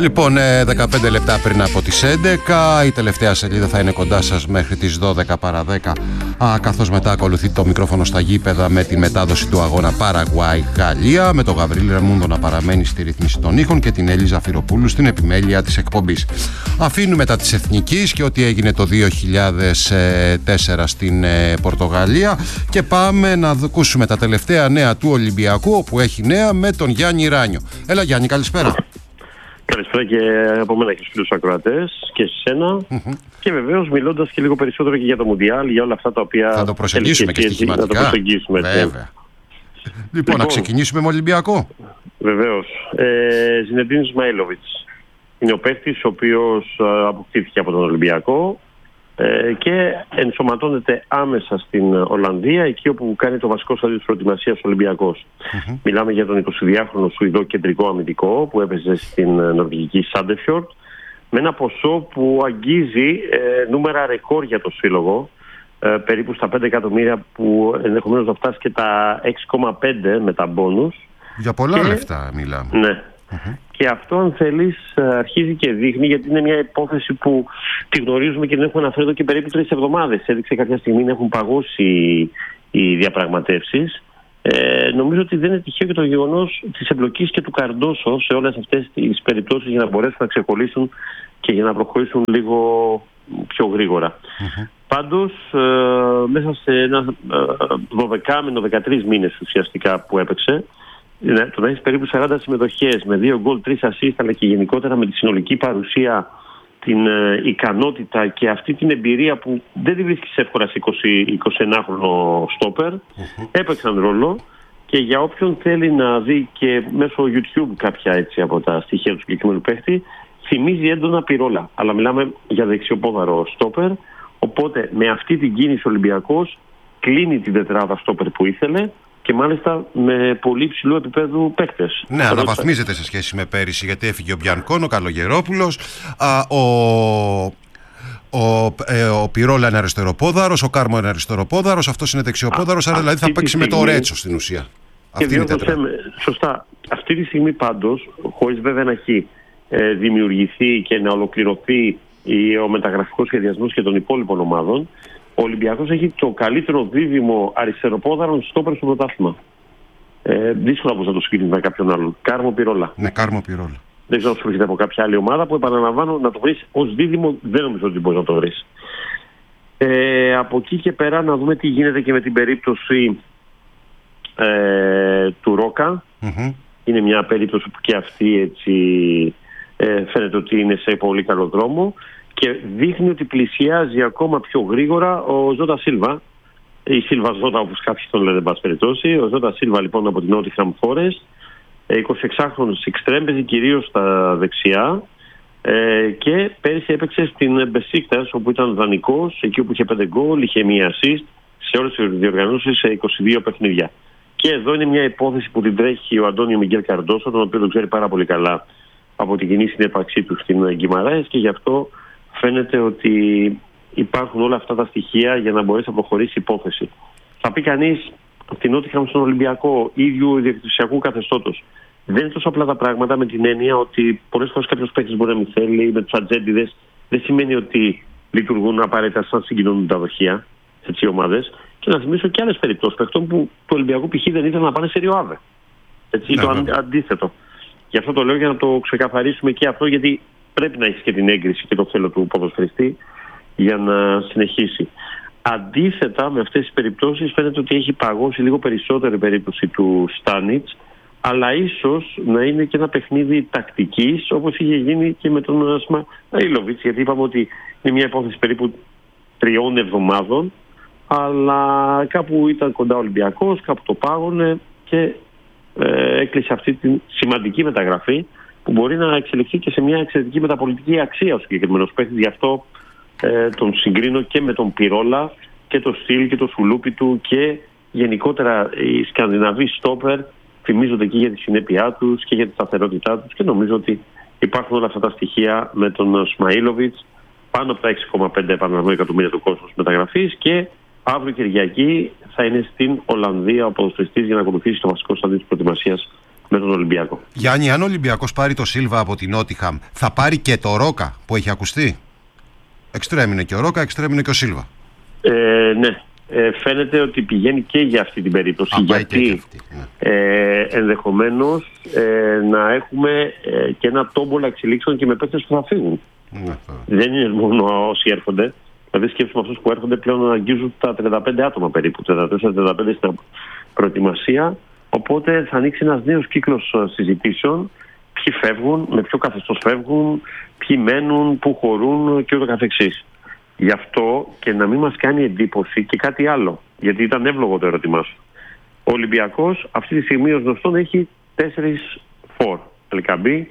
Λοιπόν, 15 λεπτά πριν από τις 11, η τελευταία σελίδα θα είναι κοντά σας μέχρι τις 12 παρά 10, καθώς μετά ακολουθεί το μικρόφωνο στα γήπεδα με τη μετάδοση του αγώνα Παραγουάη-Γαλλία, με τον Γαβρίλη Ρεμούντο να παραμένει στη ρύθμιση των ήχων και την Ελίζα Φυροπούλου στην επιμέλεια της εκπομπής. Αφήνουμε τα της Εθνικής και ό,τι έγινε το 2004 στην Πορτογαλία και πάμε να ακούσουμε τα τελευταία νέα του Ολυμπιακού, όπου έχει νέα με τον Γιάννη Ράνιο. Έλα Γιάννη, καλησπέρα. Καλησπέρα και από μένα και στους φίλους ακροατές και σε σένα. Και βεβαίως μιλώντας και λίγο περισσότερο και για το Μουντιάλ, για όλα αυτά τα οποία θα το προσεγγίσουμε και στοιχηματικά. Θα το προσεγγίσουμε. Βέβαια. Λοιπόν, να ξεκινήσουμε με Ολυμπιακό. Βεβαίως. Ζινεντίν Ισμαήλοβιτς είναι ο παίκτης ο οποίος αποκτήθηκε από τον Ολυμπιακό και ενσωματώνεται άμεσα στην Ολλανδία, εκεί όπου κάνει το βασικό στάδιο της προετοιμασίας Ολυμπιακός. Μιλάμε για τον 22χρονο Σουηδό κεντρικό αμυντικό που έπαιζε στην νορβηγική Σάντεφιορντ, με ένα ποσό που αγγίζει νούμερα ρεκόρ για το σύλλογο, περίπου στα 5 εκατομμύρια, που ενδεχομένως να φτάσει και τα 6,5 με τα μπόνους. Για πολλά λεφτά μιλάμε. Ναι. Και αυτό, αν θέλεις, αρχίζει και δείχνει, γιατί είναι μια υπόθεση που τη γνωρίζουμε και την έχουμε αναφέρει εδώ και περίπου 3 εβδομάδες. Έδειξε κάποια στιγμή να έχουν παγώσει οι διαπραγματεύσεις. Νομίζω ότι δεν είναι τυχαίο και το γεγονός της εμπλοκής και του Καρντόσο σε όλες αυτές τις περιπτώσεις, για να μπορέσουν να ξεκολλήσουν και για να προχωρήσουν λίγο πιο γρήγορα. Πάντως, μέσα σε ένα 12 με 13 μήνες ουσιαστικά που έπαιξε, το να έχεις περίπου 40 συμμετοχές με 2 γκολ, 3 assist, αλλά και γενικότερα με τη συνολική παρουσία, την ικανότητα και αυτή την εμπειρία που δεν τη βρίσκεις εύκολα σε 21χρονο στόπερ, έπαιξαν ρόλο. Και για όποιον θέλει να δει και μέσω YouTube κάποια έτσι από τα στοιχεία του συγκεκριμένου παίχτη, θυμίζει έντονα Πυρόλα. Αλλά μιλάμε για δεξιοπόδαρο στόπερ. Οπότε με αυτή την κίνηση ο Ολυμπιακός κλείνει την τετράδα στόπερ που ήθελε, και μάλιστα με πολύ ψηλού επίπεδου παίκτες. Ναι, αναβαθμίζεται σε σχέση με πέρυσι, γιατί έφυγε ο Μπιανκόν, ο Καλογερόπουλος, ο Πυρόλα είναι αριστεροπόδαρος, ο Κάρμο είναι αριστεροπόδαρος, αυτός είναι δεξιοπόδαρος, άρα δηλαδή θα παίξει με το Ρέτσο στην ουσία. Σωστά. Αυτή τη στιγμή πάντως, χωρίς βέβαια να έχει δημιουργηθεί και να ολοκληρωθεί ο μεταγραφικός σχεδιασμός και των υπόλοιπων ομάδων, ο Ολυμπιακός έχει το καλύτερο δίδυμο αριστεροπόδαρων στόπερ στο πρωτάθλημα. Δύσκολα πώς να το συγκρίνει με κάποιον άλλον. Κάρμο Πυρόλα. Ναι, Κάρμο Πυρόλα. Δεν ξέρω αν σου έρχεται από κάποια άλλη ομάδα που, επαναλαμβάνω, να το βρεις ως δίδυμο δεν νομίζω ότι μπορείς να το βρεις. Από εκεί και πέρα να δούμε τι γίνεται και με την περίπτωση του Ρόκα. Είναι μια περίπτωση που και αυτή έτσι φαίνεται ότι είναι σε πολύ καλό δρόμο και δείχνει ότι πλησιάζει ακόμα πιο γρήγορα ο Ζώτα Σίλβα, η Σίλβα Ζώτα όπως κάποιοι τον λένε, εν πάση περιπτώσει. Ο Ζώτα Σίλβα λοιπόν από την Νότιχαμ Φόρεστ, 26χρονος εξτρέμπεζε κυρίως στα δεξιά, και πέρυσι έπαιξε στην Μπεσίκτας, όπου ήταν δανεικός, εκεί όπου είχε 5 γκολ, είχε μία assist σε όλες τις διοργανώσεις σε 22 παιχνίδια. Και εδώ είναι μια υπόθεση που την τρέχει ο Αντώνιο Μιγγέλ Καρντόσο, τον οποίο τον ξέρει πάρα πολύ καλά από την κοινή συνύπαρξή του στην Γκιμαράες, και γι' αυτό φαίνεται ότι υπάρχουν όλα αυτά τα στοιχεία για να μπορέσει να προχωρήσει η υπόθεση. Θα πει κανείς, την Νότιχαμ στον Ολυμπιακό, ίδιου διεκδικησιακού καθεστώτος. Δεν είναι τόσο απλά τα πράγματα, με την έννοια ότι πολλές φορές κάποιος παίκτης μπορεί να μην θέλει, με τους ατζέντιδες. Δεν σημαίνει ότι λειτουργούν απαραίτητα σαν συγκοινωνούν τα δοχεία σε ομάδες. Και να θυμίσω και άλλες περιπτώσεις παιχτών που του Ολυμπιακού π.χ. δεν ήθελαν να πάνε σε Ριοάδε. Το αντίθετο. Γι' αυτό το λέω, για να το ξεκαθαρίσουμε και αυτό, γιατί πρέπει να έχει και την έγκριση και το θέλω του ποδοσφαιριστή για να συνεχίσει. Αντίθετα με αυτές τις περιπτώσεις φαίνεται ότι έχει παγώσει λίγο περισσότερο η περίπτωση του Στάνιτς, αλλά ίσως να είναι και ένα παιχνίδι τακτικής, όπως είχε γίνει και με τον Ισμαήλοβιτς, γιατί είπαμε ότι είναι μια υπόθεση περίπου 3 εβδομάδων, αλλά κάπου ήταν κοντά ο Ολυμπιακός, κάπου το πάγωνε και έκλεισε αυτή τη σημαντική μεταγραφή που μπορεί να εξελιχθεί και σε μια εξαιρετική μεταπολιτική αξία ο συγκεκριμένος παίκτης. Γι' αυτό τον συγκρίνω και με τον Πυρόλα και το στυλ και το σουλούπι του, και γενικότερα οι Σκανδιναβοί στόπερ θυμίζονται και για τη συνέπειά τους και για τη σταθερότητά τους, και νομίζω ότι υπάρχουν όλα αυτά τα στοιχεία με τον Ισμαήλοβιτς, πάνω από τα 6,5 εκατομμύρια του κόσμου μεταγραφής, και αύριο Κυριακή θα είναι στην Ολλανδία ο ποδοσφαιριστής για να ακολουθήσει το βασικό στάδιο της προετοιμασίας με τον Ολυμπιακό. Γιάννη, αν ο Ολυμπιακός πάρει το Σίλβα από την Νότιχαμ, θα πάρει και το Ρόκα που έχει ακουστεί? Εξτρέμ είναι και ο Ρόκα, εξτρέμ είναι και ο Σίλβα. Ναι. Φαίνεται ότι πηγαίνει και για αυτή την περίπτωση, γιατί ενδεχομένως να έχουμε και ένα τόμπολα εξελίξεων και με παίκτες που θα φύγουν. Δεν είναι μόνο όσοι έρχονται. Δηλαδή σκέψουμε αυτούς που έρχονται πλέον να αγγίζουν τα 35 άτομα περίπου, 34-35 στην προετοιμασία. Οπότε θα ανοίξει ένας νέος κύκλος συζητήσεων. Ποιοι φεύγουν, με ποιο καθεστώς φεύγουν, ποιοι μένουν, πού χωρούν και ούτω καθεξής. Γι' αυτό και να μην μας κάνει εντύπωση και κάτι άλλο, γιατί ήταν εύλογο το ερώτημά σου. Ο Ολυμπιακός αυτή τη στιγμή ως γνωστόν έχει 4 φορ. Ελκαμπή,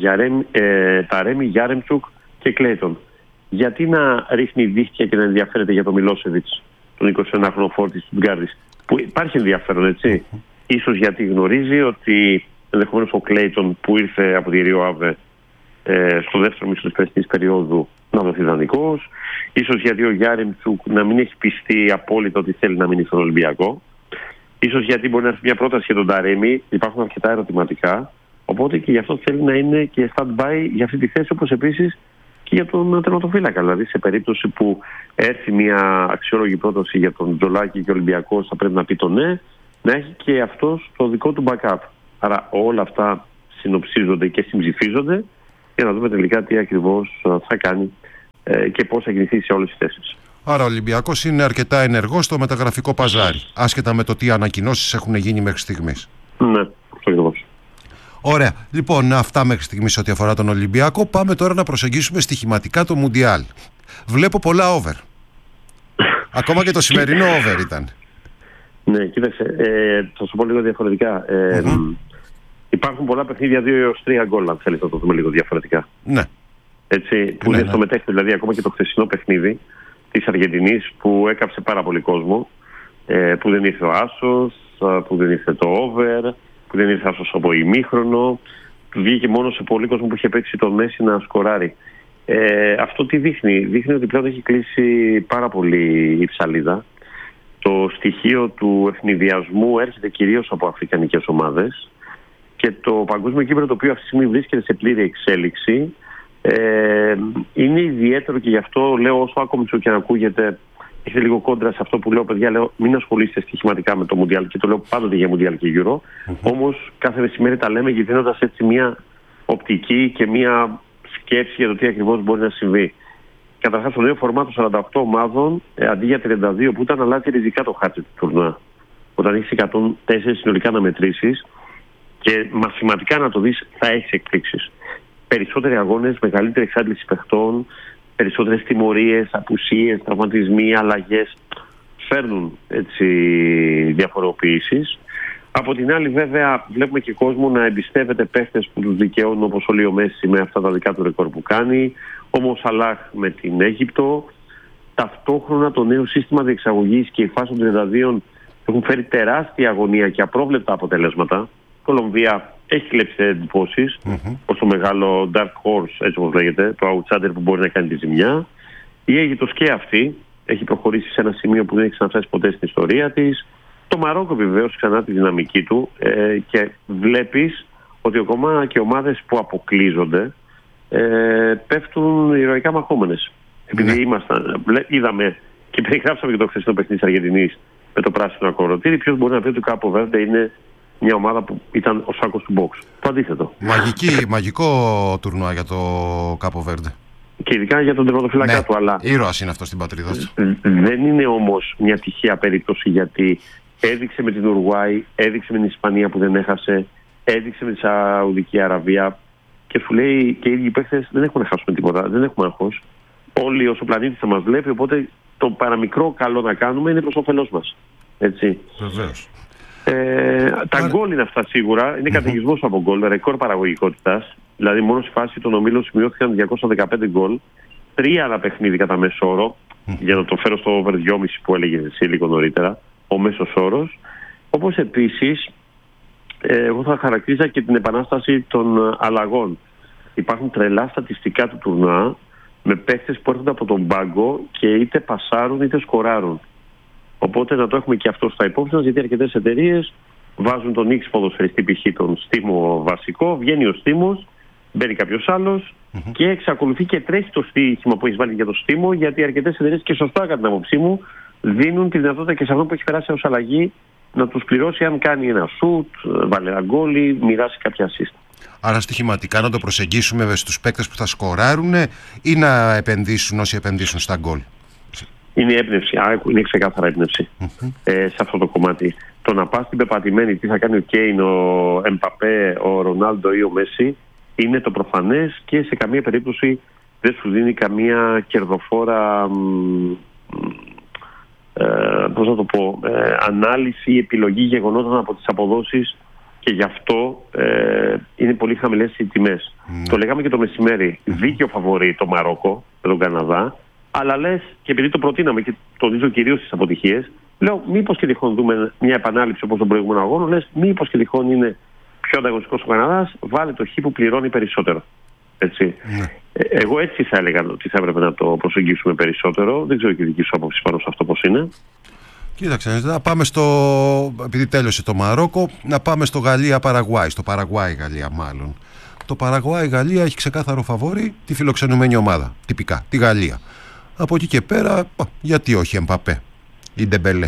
Ταρέμι, Γιάρεμτσουκ και Κλέιτον. Γιατί να ρίχνει δίχτυα και να ενδιαφέρεται για τον Μιλόσεβιτς, τον 21χρονο φορ της Στουτγκάρδης, που υπάρχει ενδιαφέρον, έτσι. Ίσως γιατί γνωρίζει ότι ενδεχομένως ο Κλέιτον που ήρθε από τη Ρίο Άβε στο δεύτερο μισό της περσινής περίοδου να δοθεί δανεικός. Ίσως γιατί ο Γιάρεμτσουκ να μην έχει πιστεί απόλυτα ότι θέλει να μείνει στον Ολυμπιακό. Ίσως γιατί μπορεί να έρθει μια πρόταση για τον Ταρέμι. Υπάρχουν αρκετά ερωτηματικά. Οπότε και γι' αυτό θέλει να είναι και stand-by για αυτή τη θέση, όπως επίσης και για τον τερματοφύλακα. Δηλαδή, σε περίπτωση που έρθει μια αξιόλογη πρόταση για τον Τζολάκη και ο Ολυμπιακός, θα πρέπει να πει το ναι, να έχει και αυτός το δικό του backup. Άρα όλα αυτά συνοψίζονται και συμψηφίζονται για να δούμε τελικά τι ακριβώς θα κάνει και πώς θα κινηθεί σε όλες τις θέσεις. Άρα ο Ολυμπιακός είναι αρκετά ενεργός στο μεταγραφικό παζάρι, άσχετα με το τι ανακοινώσεις έχουν γίνει μέχρι στιγμής. Ναι, αυτό ακριβώς. Ωραία. Λοιπόν, αυτά μέχρι στιγμής ό,τι αφορά τον Ολυμπιακό. Πάμε τώρα να προσεγγίσουμε στοιχηματικά το Μουντιάλ. Βλέπω πολλά over. Ακόμα και το σημερινό over ήταν. Ναι, κοίταξε, θα σου πω λίγο διαφορετικά. Υπάρχουν πολλά παιχνίδια 2 έως 3 γκολ, αν θέλεις να το δούμε λίγο διαφορετικά. Ναι. Έτσι, που είναι στο μετέχει, δηλαδή ακόμα και το χθεσινό παιχνίδι της Αργεντινής που έκαψε πάρα πολύ κόσμο, που δεν ήρθε ο άσος, που δεν ήρθε το over, που δεν ήρθε άσος από ημίχρονο, βγήκε μόνο σε πολύ κόσμο που είχε παίξει τον Μέση να σκοράρει. Αυτό τι δείχνει? Δείχνει ότι πλέον έχει κλείσει πάρα πολύ η ψαλίδα. Το στοιχείο του ευνηδιασμού έρχεται κυρίως από αφρικανικές ομάδες και το παγκόσμιο κύπελλο, το οποίο αυτή τη στιγμή βρίσκεται σε πλήρη εξέλιξη, είναι ιδιαίτερο και γι' αυτό λέω, όσο άκομψο και αν ακούγεται, έχει λίγο κόντρα σε αυτό που λέω, παιδιά, λέω μην ασχολείστε στοιχηματικά με το Μουντιάλ, και το λέω πάντοτε για Μουντιάλ και Euro. Όμως κάθε μεσημέρι τα λέμε δίνοντας έτσι μια οπτική και μια σκέψη για το τι ακριβώς μπορεί να συμβεί. Καταρχάς, το νέο φορμάτο 48 ομάδων αντί για 32 που ήταν, αλλάζει ριζικά το χάρτη του τουρνουά. Όταν έχεις 104 συνολικά να μετρήσεις και μαθηματικά να το δεις, θα έχεις εκπλήξεις. Περισσότεροι αγώνες, μεγαλύτερη εξάντληση παιχτών, περισσότερες τιμωρίες, απουσίες, τραυματισμοί, αλλαγές. Φέρνουν έτσι διαφοροποιήσεις. Από την άλλη, βέβαια, βλέπουμε και κόσμο να εμπιστεύεται παίχτες που τους δικαιώνουν, όπως ο Λίο Μέση με αυτά τα δικά του ρεκόρ που κάνει, όμως Σαλάχ με την Αίγυπτο. Ταυτόχρονα το νέο σύστημα διεξαγωγής και η φάση των 32 έχουν φέρει τεράστια αγωνία και απρόβλεπτα αποτελέσματα. Η Κολομβία έχει κλέψει εντυπώσεις, ως το μεγάλο Dark Horse, έτσι όπως λέγεται, το outsider που μπορεί να κάνει τη ζημιά. Η Αίγυπτος και αυτή έχει προχωρήσει σε ένα σημείο που δεν έχει ξαναφτάσει ποτέ στην ιστορία της. Το Μαρόκο βεβαίως ξανά τη δυναμική του και βλέπεις ότι ακόμα και ομάδες που αποκλείζονται πέφτουν ηρωικά μαχόμενες. Επειδή είδαμε και περιγράψαμε και το χθεσινό παιχνίδι της Αργεντινής με το πράσινο ακολουθήρι, ποιος μπορεί να πει ότι το Κάπο Βέρντε είναι μια ομάδα που ήταν ο σάκος του box. Το αντίθετο. Μαγικό τουρνουά για το Κάπο Βέρντε. Και ειδικά για τον τερματοφύλακα του. Αλλά ήρωας είναι αυτό στην πατρίδα του. Δεν είναι όμως μια τυχαία περίπτωση, γιατί έδειξε με την Ουρουάη, έδειξε με την Ισπανία που δεν έχασε, έδειξε με τη Σαουδική Αραβία και σου λέει και οι ίδιοι παίχτες δεν έχουμε να χάσουμε τίποτα, δεν έχουμε άγχος. Όλοι ως ο πλανήτης θα μας βλέπει, οπότε το παραμικρό καλό να κάνουμε είναι προς όφελός μας. Έτσι. Βεβαίως. Τα γκολ είναι αυτά σίγουρα, είναι καταιγισμός από γκολ, ρεκόρ παραγωγικότητας. Δηλαδή μόνο στη φάση των ομίλων σημειώθηκαν 215 γκολ, 3 ανά παιχνίδι κατά μέσο όρο, για να το φέρω στο over 2,5 που έλεγες εσύ λίγο νωρίτερα, ο μέσος όρος. Όπως επίσης, εγώ θα χαρακτήριζα και την επανάσταση των αλλαγών. Υπάρχουν τρελά στατιστικά του τουρνουά με παίχτες που έρχονται από τον πάγκο και είτε πασάρουν είτε σκοράρουν. Οπότε να το έχουμε και αυτό στα υπόψη μας, γιατί αρκετές εταιρείες βάζουν τον X ποδοσφαιριστή, π.χ. τον στίμο βασικό, βγαίνει ο στίμος, μπαίνει κάποιος άλλος και εξακολουθεί και τρέχει το στοίχημα που έχει βάλει για το στίμο, γιατί αρκετές εταιρείες, και σωστά κατά την άποψή μου, δίνουν τη δυνατότητα και σε αυτό που έχει περάσει ως αλλαγή να τους πληρώσει αν κάνει ένα σουτ, βάλει ένα γκόλ ή μοιράσει κάποια assist. Άρα στοιχηματικά να το προσεγγίσουμε στους παίκτες που θα σκοράρουν ή να επενδύσουν όσοι επενδύσουν στα γκολ? Είναι έμπνευση, είναι ξεκάθαρα έμπνευση σε αυτό το κομμάτι. Το να πας στην πεπατημένη τι θα κάνει ο Κέιν, ο Εμπαπέ, ο Ρονάλντο ή ο Μέση είναι το προφανές και σε καμία περίπτωση δεν σου δίνει καμία κερδοφόρα πώς να το πω, ανάλυση, επιλογή γεγονότων από τις αποδόσεις, και γι' αυτό είναι πολύ χαμηλές οι τιμές. Το λέγαμε και το μεσημέρι, δίκαιο φαβορί το Μαρόκο με τον Καναδά, αλλά λες, και επειδή το προτείναμε και τονίζω κυρίως στις αποτυχίες, λέω μήπως και τυχόν δούμε μια επανάληψη όπως τον προηγούμενο αγώνα, λες μήπως και τυχόν είναι πιο ανταγωνιστικός ο Καναδάς, βάλε το χ που πληρώνει περισσότερο. Έτσι. Εγώ έτσι θα έλεγα ότι θα έπρεπε να το προσεγγίσουμε περισσότερο. Δεν ξέρω και δική σου άποψη πάνω σε αυτό πώς είναι. Κοίταξε, να πάμε επειδή τέλειωσε το Μαρόκο, να πάμε στο Γαλλία-Παραγουάι, στο Παραγουάι-Γαλλία μάλλον. Το Παραγουάι-Γαλλία έχει ξεκάθαρο φαβόρι τη φιλοξενουμένη ομάδα, τυπικά, τη Γαλλία. Από εκεί και πέρα, γιατί όχι Εμπαπέ ή Ντεμπελέ?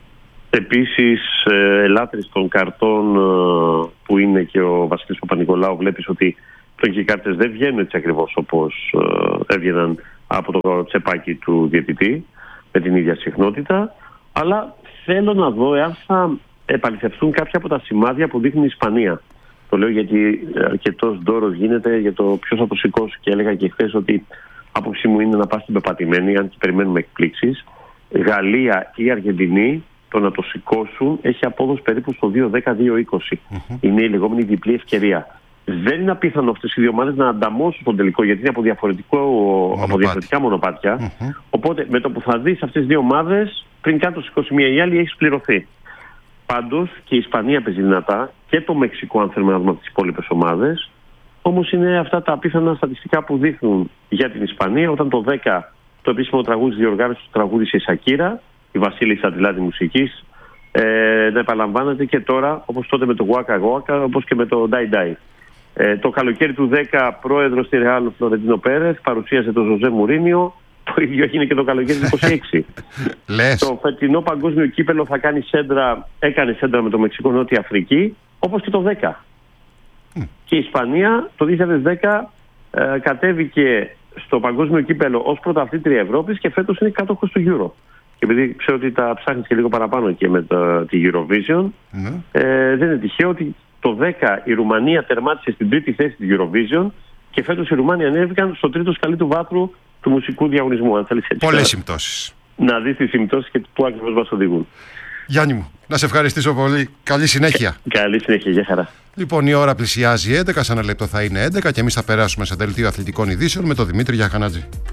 Επίσης, λάτρης των καρτών που είναι και ο Βασίλης Παπα-Νικολάου, βλέπεις ότι πλέον και οι κάρτες δεν βγαίνουν έτσι ακριβώς όπως έβγαιναν από το τσεπάκι του διαιτητή, με την ίδια συχνότητα. Αλλά θέλω να δω εάν θα επαληθευτούν κάποια από τα σημάδια που δείχνει η Ισπανία. Το λέω γιατί αρκετός ντόρος γίνεται για το ποιος θα το σηκώσει, και έλεγα και χθες ότι άποψή μου είναι να πας στην πεπατημένη, αν και περιμένουμε εκπλήξεις. Γαλλία ή Αργεντινή, το να το σηκώσουν έχει απόδοση περίπου στο 2-10-2-20. Είναι η λεγόμενη διπλή ευκαιρία. Δεν είναι απίθανο αυτές οι δύο ομάδες να ανταμώσουν τον τελικό, γιατί είναι από διαφορετικά μονοπάτια. Οπότε με το που θα δεις αυτές τις δύο ομάδες, πριν κάτω στις 21 η άλλη έχεις πληρωθεί. Πάντως και η Ισπανία παίζει δυνατά, και το Μεξικό, αν θέλουμε να δούμε από τις υπόλοιπες ομάδες. Όμως είναι αυτά τα απίθανα στατιστικά που δείχνουν για την Ισπανία, όταν το 10 το επίσημο τραγούδι διοργάνωσε το τραγούδισε η Σακύρα, η βασίλισσα δηλαδή μουσικής, να επαναλαμβάνεται και τώρα, όπως τότε με το Waka Waka, όπως και με το Die Die. Το καλοκαίρι του 10 πρόεδρος στη Ρεάλ Φλωρεντίνο Πέρεθ παρουσίασε τον Ζωζέ Μουρίνιο. Το ίδιο έγινε και το καλοκαίρι του 26. Το φετινό παγκόσμιο κύπελο θα έκανε σέντρα με το Μεξικό, Νότια Αφρική, όπως και το 10. Και η Ισπανία το 2010 κατέβηκε στο παγκόσμιο κύπελο ως πρωταθλήτρια Ευρώπης και φέτος είναι κάτοχος του Euro. Και επειδή ξέρω ότι τα ψάχνεις και λίγο παραπάνω και με τη Eurovision, δεν είναι τυχαίο ότι το 10 η Ρουμανία τερμάτισε στην τρίτη θέση της Eurovision και φέτος οι Ρουμάνοι ανέβηκαν στο τρίτο σκαλί του βάθρου του μουσικού διαγωνισμού. Αν θέλεις έτσι. Πολλές συμπτώσεις. Να δεις τις συμπτώσεις και πού ακριβώς μας οδηγούν. Γιάννη μου, να σε ευχαριστήσω πολύ. Καλή συνέχεια. Καλή συνέχεια, γεια χαρά. Λοιπόν, η ώρα πλησιάζει 11, σαν ένα λεπτό θα είναι 11 και εμείς θα περάσουμε σε δελτίο αθλητικών ειδήσεων με τον Δημήτρη Γιαχανάτζη.